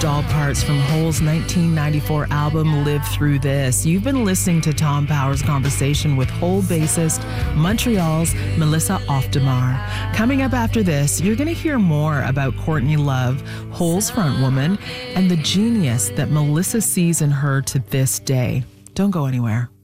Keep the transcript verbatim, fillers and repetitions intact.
Doll parts from Hole's nineteen ninety-four album Live Through This. You've been listening to Tom Power's conversation with Hole bassist Montreal's Melissa Ofdemar. Coming up after this, you're going to hear more about Courtney Love, Hole's frontwoman, and the genius that Melissa sees in her to this day. Don't go anywhere.